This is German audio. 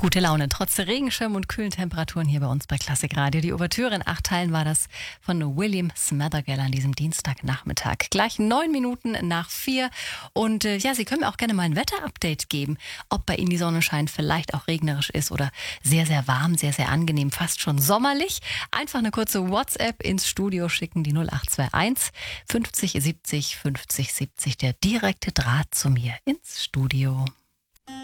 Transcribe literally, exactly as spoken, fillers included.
Gute Laune, trotz der Regenschirm und kühlen Temperaturen hier bei uns bei Klassik Radio. Die Ouvertüre in acht Teilen war das von William Smathergall an diesem Dienstagnachmittag. Gleich neun Minuten nach vier. Und äh, ja, Sie können mir auch gerne mal ein Wetterupdate geben, ob bei Ihnen die Sonne scheint, vielleicht auch regnerisch ist oder sehr, sehr warm, sehr, sehr angenehm, fast schon sommerlich. Einfach eine kurze WhatsApp ins Studio schicken, die null acht zwei eins fünfzig siebzig fünfzig siebzig, der direkte Draht zu mir ins Studio.